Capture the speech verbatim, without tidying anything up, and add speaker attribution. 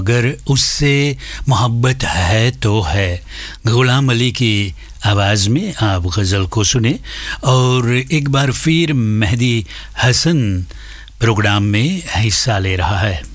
Speaker 1: अगर उससे मोहब्बत है तो है, गुलाम अली की आवाज़ में आप गज़ल को सुने। और एक बार फिर मेहदी हसन प्रोग्राम में हिस्सा ले रहा है।